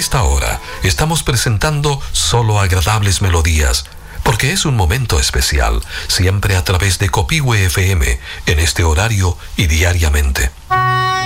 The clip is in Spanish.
esta hora estamos presentando solo agradables melodías, porque es un momento especial, siempre a través de Copihue FM, en este horario y diariamente.